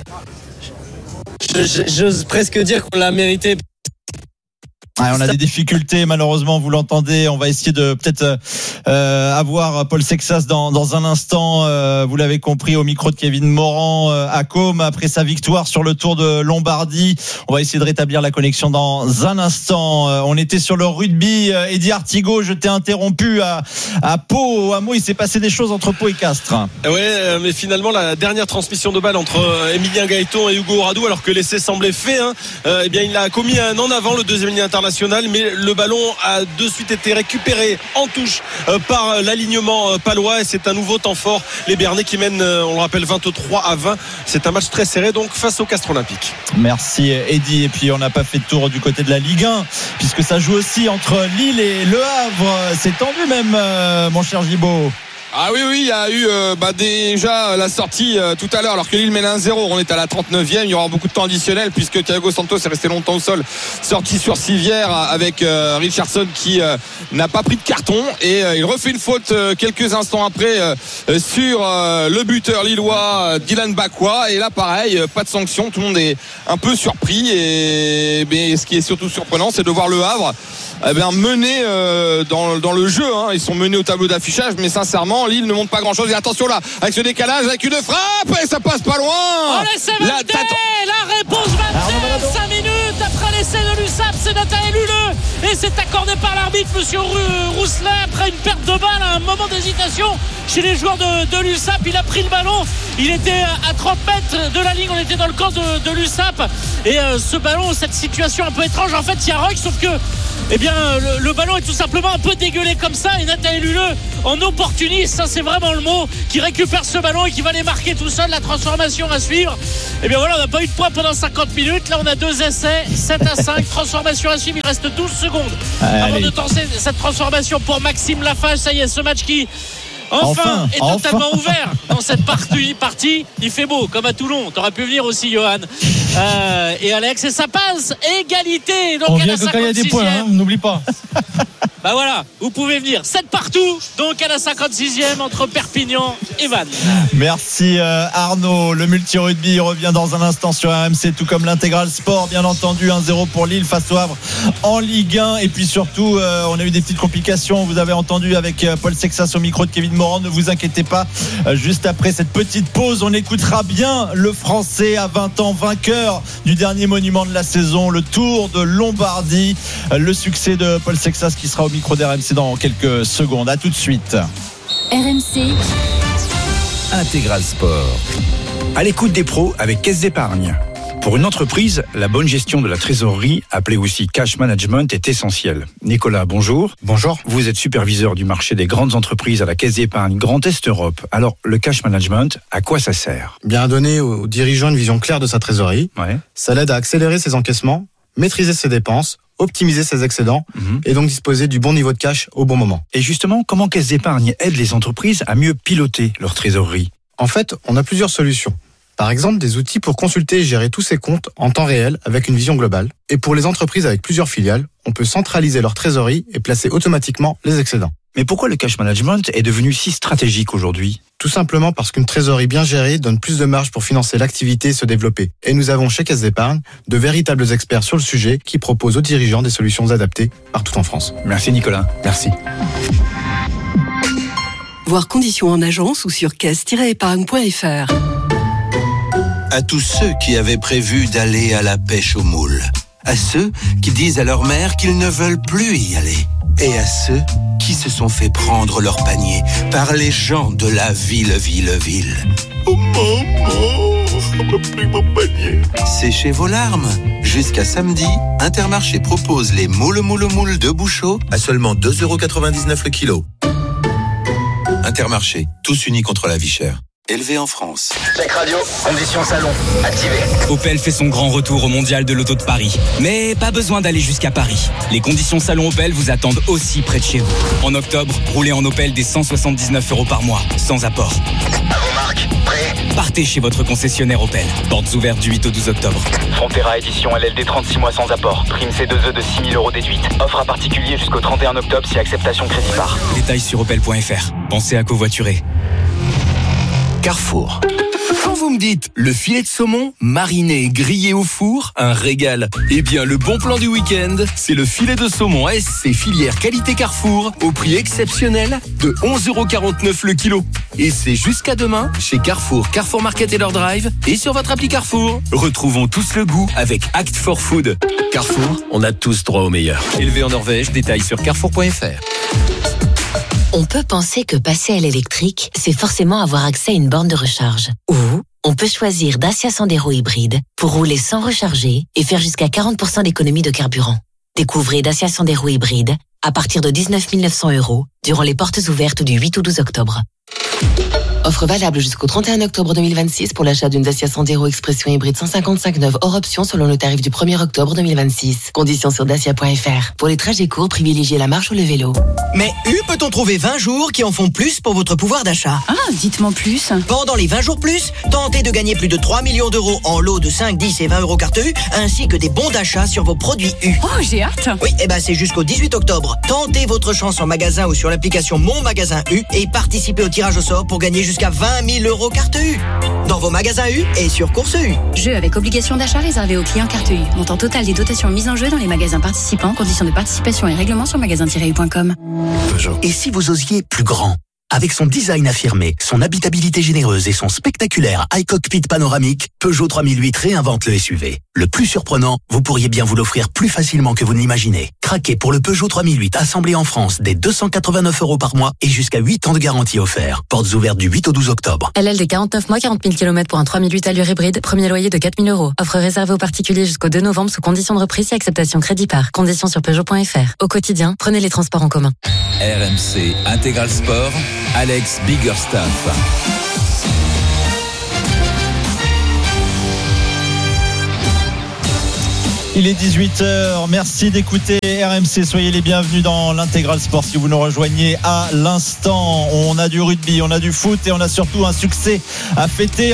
j'ose presque dire qu'on l'a méritée. On a des difficultés, malheureusement, vous l'entendez. On va essayer de peut-être avoir Paul Sexas dans un instant. Vous l'avez compris, au micro de Kevin Morand à Côme, après sa victoire sur le Tour de Lombardie. On va essayer de rétablir la connexion dans un instant. On était sur le rugby. Eddy Artigot, je t'ai interrompu à Pau. Au Hameau, il s'est passé des choses entre Pau et Castres. Ouais, mais finalement, la dernière transmission de balle entre Emilien Gaëton et Hugo Oradou, alors que l'essai semblait fait, eh bien, il a commis un en avant, le deuxième ligne international, mais le ballon a de suite été récupéré en touche par l'alignement palois et c'est un nouveau temps fort. Les Béarnais qui mènent, on le rappelle, 23-20. C'est un match très serré donc face au Castres Olympique. Merci Eddy. Et puis on n'a pas fait de tour du côté de la Ligue 1 puisque ça joue aussi entre Lille et Le Havre. C'est tendu même, mon cher Gibaud. Ah oui, il y a eu déjà la sortie tout à l'heure, alors que Lille mène 1-0. On est à la 39e. Il y aura beaucoup de temps additionnel puisque Thiago Santos est resté longtemps au sol, sorti sur civière avec Richardson qui n'a pas pris de carton et il refait une faute quelques instants après sur le buteur lillois Dylan Bakwa. Et là, pareil, pas de sanction. Tout le monde est un peu surpris. Mais ce qui est surtout surprenant, c'est de voir Le Havre mener dans le jeu. Ils sont menés au tableau d'affichage, mais sincèrement, Lille ne montre pas grand-chose. Et attention là, avec ce décalage, avec une frappe, et ça passe pas loin. Oh, l'essai Vanté, la réponse Vanté, 5 minutes après l'essai de l'USAP, c'est Nathaël Huleux, et c'est accordé par l'arbitre, monsieur Rousselet, après une perte de balle, un moment d'hésitation chez les joueurs de l'USAP. Il a pris le ballon, il était à 30 mètres de la ligne, on était dans le camp de l'USAP, et ce ballon, cette situation un peu étrange, en fait il y a Rock, sauf que le ballon est tout simplement un peu dégueulé comme ça, et Nathaël Huleux en opportuniste, ça c'est vraiment le mot, qui récupère ce ballon et qui va les marquer tout seul. La transformation à suivre. Et bien voilà, on n'a pas eu de points pendant 50 minutes. Là on a 2 essais, 7-5, transformation à suivre. Il reste 12 secondes avant de tenter cette transformation pour Maxime Lafage. Ça y est, ce match qui enfin est totalement ouvert dans cette partie. Il fait beau comme à Toulon. T'aurais pu venir aussi, Johan et Alex, et ça passe égalité. Donc on vient que quand il y a des points, n'oublie pas. Bah voilà, vous pouvez venir 7 partout, donc à la 56e entre Perpignan et Vannes. Merci Arnaud. Le multi-rugby revient dans un instant sur RMC, tout comme l'intégral sport, bien entendu. 1-0 pour Lille face au Havre en Ligue 1. Et puis surtout, on a eu des petites complications. Vous avez entendu avec Paul Sexas au micro de Kevin Morand. Ne vous inquiétez pas. Juste après cette petite pause, on écoutera bien le Français à 20 ans, vainqueur du dernier monument de la saison, le Tour de Lombardie. Le succès de Paul Sexas qui sera au micro d'RMC dans quelques secondes. À tout de suite. RMC Intégral Sport. À l'écoute des pros avec Caisse d'Épargne. Pour une entreprise, la bonne gestion de la trésorerie, appelée aussi cash management, est essentielle. Nicolas, bonjour. Bonjour. Vous êtes superviseur du marché des grandes entreprises à la Caisse d'Épargne Grand Est Europe. Alors, le cash management, à quoi ça sert ? Bien donner aux dirigeants une vision claire de sa trésorerie. Ouais. Ça l'aide à accélérer ses encaissements, maîtriser ses dépenses, optimiser ses excédents et donc disposer du bon niveau de cash au bon moment. Et justement, comment Caisse d'Épargne aide les entreprises à mieux piloter leur trésorerie ? En fait, on a plusieurs solutions. Par exemple, des outils pour consulter et gérer tous ses comptes en temps réel avec une vision globale. Et pour les entreprises avec plusieurs filiales, on peut centraliser leur trésorerie et placer automatiquement les excédents. Mais pourquoi le cash management est devenu si stratégique aujourd'hui ? Tout simplement parce qu'une trésorerie bien gérée donne plus de marge pour financer l'activité et se développer. Et nous avons chez Caisse d'Épargne de véritables experts sur le sujet qui proposent aux dirigeants des solutions adaptées partout en France. Merci Nicolas. Merci. Voir conditions en agence ou sur caisse-épargne.fr. À tous ceux qui avaient prévu d'aller à la pêche aux moules. À ceux qui disent à leur mère qu'ils ne veulent plus y aller. Et à ceux qui se sont fait prendre leur panier par les gens de la ville. Oh maman, je ne peux plus mon panier. Séchez vos larmes. Jusqu'à samedi, Intermarché propose les moules de Bouchot à seulement 2,99€ le kilo. Intermarché, tous unis contre la vie chère. Élevé en France. Check radio, conditions salon, activé. Opel fait son grand retour au Mondial de l'Auto de Paris. Mais pas besoin d'aller jusqu'à Paris. Les conditions salon Opel vous attendent aussi près de chez vous. En octobre, roulez en Opel dès 179€ par mois, sans apport. À vos marques, prêt ? Partez chez votre concessionnaire Opel. Portes ouvertes du 8 au 12 octobre. Frontera édition LLD 36 mois sans apport. Prime C2E de 6 000€ déduite. Offre à particulier jusqu'au 31 octobre si acceptation crédit par. Détails sur opel.fr. Pensez à covoiturer. Carrefour. Quand vous me dites le filet de saumon mariné, grillé au four, un régal. Eh bien, le bon plan du week-end, c'est le filet de saumon SC filière qualité Carrefour au prix exceptionnel de 11,49€ le kilo. Et c'est jusqu'à demain chez Carrefour, Carrefour Market et leur drive et sur votre appli Carrefour. Retrouvons tous le goût avec Act for Food. Carrefour, on a tous droit au meilleur. Élevé en Norvège, détails sur carrefour.fr. On peut penser que passer à l'électrique, c'est forcément avoir accès à une borne de recharge. Ou on peut choisir Dacia Sandero hybride pour rouler sans recharger et faire jusqu'à 40% d'économie de carburant. Découvrez Dacia Sandero hybride à partir de 19 900€ durant les portes ouvertes du 8 au 12 octobre. Offre valable jusqu'au 31 octobre 2026 pour l'achat d'une Dacia Sandero Expression hybride 155 neuve hors option selon le tarif du 1er octobre 2026. Conditions sur dacia.fr. Pour les trajets courts, privilégiez la marche ou le vélo. Mais peut-on trouver 20 jours qui en font plus pour votre pouvoir d'achat? Ah, dites-moi plus. Pendant les 20 jours plus, tentez de gagner plus de 3 millions d'euros en lots de 5, 10 et 20 euros carte U, ainsi que des bons d'achat sur vos produits U. Oh, j'ai hâte. Oui, c'est jusqu'au 18 octobre. Tentez votre chance en magasin ou sur l'application Mon Magasin U et participez au tirage au sort pour gagner jusqu'à 20 000 euros carte U. Dans vos magasins U et sur Course U. Jeu avec obligation d'achat réservé aux clients carte U. Montant total des dotations mises en jeu dans les magasins participants. Conditions de participation et règlements sur magasin-u.com. Et si vous osiez plus grand? Avec son design affirmé, son habitabilité généreuse et son spectaculaire iCockpit panoramique, Peugeot 3008 réinvente le SUV. Le plus surprenant, vous pourriez bien vous l'offrir plus facilement que vous ne l'imaginez. Craquez pour le Peugeot 3008 assemblé en France dès 289 € par mois et jusqu'à 8 ans de garantie offert. Portes ouvertes du 8 au 12 octobre. LLD 49 mois, 40 000 km pour un 3008 allure hybride. Premier loyer de 4 000 €. Offre réservée aux particuliers jusqu'au 2 novembre sous conditions de reprise et acceptation crédit par. Conditions sur Peugeot.fr. Au quotidien, prenez les transports en commun. RMC Intégral Sport, Alex Biggerstaff. Il est 18h, merci d'écouter RMC, soyez les bienvenus dans l'Intégral Sport si vous nous rejoignez à l'instant. On a du rugby, on a du foot et on a surtout un succès à fêter.